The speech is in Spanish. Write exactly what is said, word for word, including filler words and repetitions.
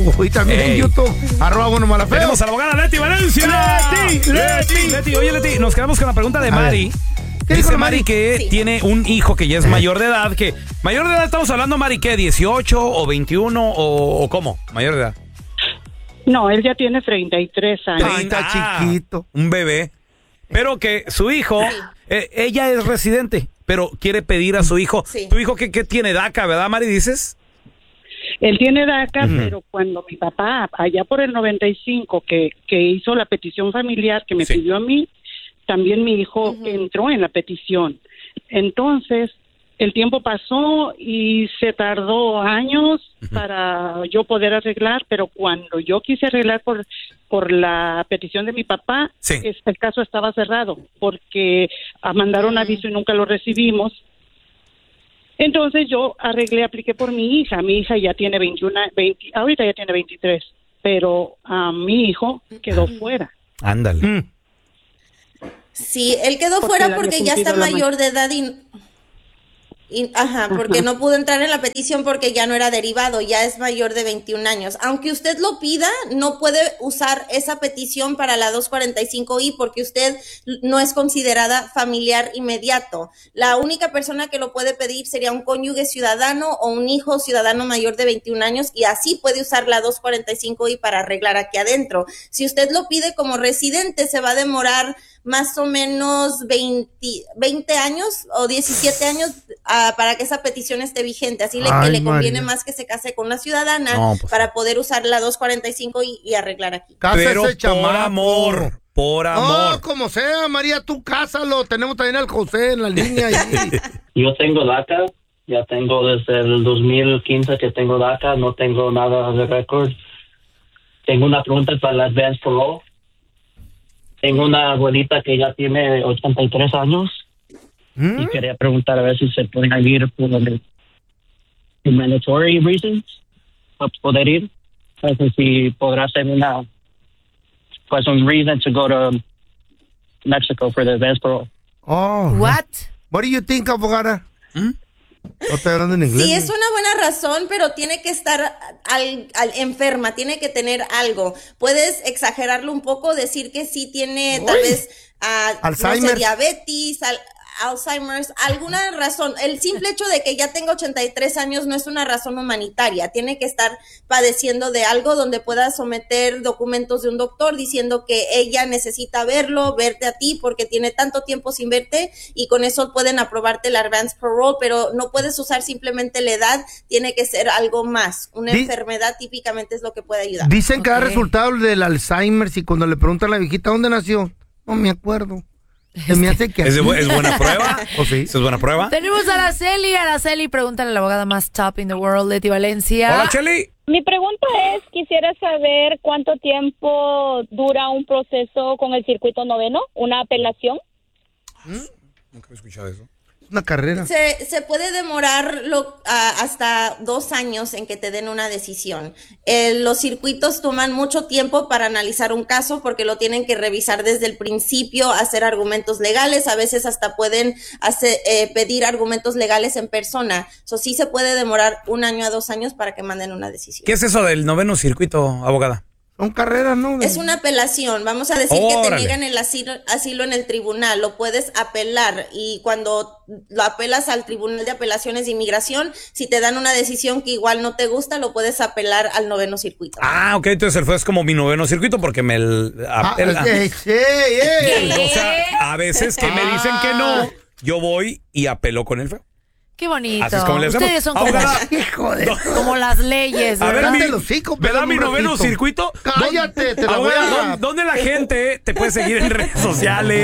Y también Ey. en YouTube, arroba bueno mala feo. Tenemos a la abogada Leti Valencia. Leti, Leti, Leti. Oye, Leti, nos quedamos con la pregunta de a Mari. ¿Qué dice dice Mari? Mari que sí. tiene un hijo que ya es mayor de edad. Que mayor de edad estamos hablando, Mari, ¿qué? ¿dieciocho o veintiuno o, o cómo? Mayor de edad. No, él ya tiene treinta y tres años. treinta, ah, chiquito. Un bebé. Pero que su hijo, sí. eh, ella es residente, pero quiere pedir a su hijo. Sí. ¿Tu hijo qué, qué tiene? DACA, ¿verdad, Mari, dices? Él tiene DACA, uh-huh. pero cuando mi papá, allá por el noventa y cinco, que, que hizo la petición familiar que me sí. pidió a mí, también mi hijo uh-huh. entró en la petición. Entonces, el tiempo pasó y se tardó años uh-huh. para yo poder arreglar, pero cuando yo quise arreglar por, por la petición de mi papá, sí. este caso estaba cerrado, porque mandaron uh-huh. aviso y nunca lo recibimos. Entonces yo arreglé, apliqué por mi hija. Mi hija ya tiene veintiuno, veinte, ahorita ya tiene veintitrés, pero uh, mi hijo quedó fuera. Ándale. Mm. Sí, él quedó porque fuera porque ya está mayor de edad y... Y, ajá, porque ajá. no pudo entrar en la petición porque ya no era derivado, ya es mayor de veintiún años. Aunque usted lo pida, no puede usar esa petición para la doscientos cuarenta y cinco I porque usted no es considerada familiar inmediato. La única persona que lo puede pedir sería un cónyuge ciudadano o un hijo ciudadano mayor de veintiún años y así puede usar la doscientos cuarenta y cinco I para arreglar aquí adentro. Si usted lo pide como residente, se va a demorar más o menos veinte, veinte años o diecisiete años uh, para que esa petición esté vigente. Así le, Ay, que le conviene María. más que se case con una ciudadana no, pues, para poder usar la doscientos cuarenta y cinco y, y arreglar aquí. Pero por amor, por amor. No, como sea, María, tú cásalo. Tenemos también al José en la línea. Yo tengo DACA, ya tengo desde el dos mil quince que tengo DACA, no tengo nada de récord. Tengo una pregunta para la Advance Parole. Tengo una abuelita que ya tiene ochenta y tres años ¿Mm? y quería preguntar a ver si se pueden ir por humanitarian reasons para poder ir. No sé si podrá ser una pues un reason to go to Mexico for the advance parole. Oh, what? What do you think, abogada? ¿Mm? No estoy hablando en inglés. Sí, es una buena razón, pero tiene que estar al, al, enferma, tiene que tener algo. Puedes exagerarlo un poco, decir que sí tiene Uy. tal vez uh, Alzheimer, no sé, diabetes, al, Alzheimer's, alguna razón. El simple hecho de que ya tenga ochenta y tres años no es una razón humanitaria. Tiene que estar padeciendo de algo donde pueda someter documentos de un doctor diciendo que ella necesita verlo, verte a ti porque tiene tanto tiempo sin verte y con eso pueden aprobarte el advance parole, pero no puedes usar simplemente la edad, tiene que ser algo más. Una Di- enfermedad típicamente es lo que puede ayudar. Dicen que okay. da resultado del Alzheimer y cuando le preguntan a la viejita ¿dónde nació? No me acuerdo. Se me hace que ¿Es, de, ¿Es buena prueba? ¿O sí? ¿Es buena prueba? Tenemos a Araceli. Araceli, pregúntale a la abogada más top in the world, Leti Valencia. Hola, Cheli. Mi pregunta es, quisiera saber cuánto tiempo dura un proceso con el circuito noveno, una apelación. ¿Mm? Nunca he escuchado eso. Una carrera. Se, se puede demorar lo, uh, hasta dos años en que te den una decisión. Eh, los circuitos toman mucho tiempo para analizar un caso porque lo tienen que revisar desde el principio, hacer argumentos legales, a veces hasta pueden hacer, eh, pedir argumentos legales en persona. Eso sí se puede demorar un año a dos años para que manden una decisión. ¿Qué es eso del noveno circuito, abogada? Son carreras, ¿no? Es una apelación. Vamos a decir Órale. que te niegan el asilo, asilo en el tribunal. Lo puedes apelar y cuando lo apelas al Tribunal de Apelaciones de Inmigración, si te dan una decisión que igual no te gusta, lo puedes apelar al noveno circuito. Ah, ok. Entonces el juez es como mi noveno circuito porque me el apela. Ah, ey, ey, ey. O sea, a veces que me dicen que no, yo voy y apelo con el feo. Qué bonito. Así es como le hacemos. Ustedes son como, hijo de... como las leyes, a ¿verdad? ver, mi, los hocico, ¿verdad mi noveno circuito? Cállate, te la voy abogada, a... ¿dónde la gente te puede seguir en redes sociales?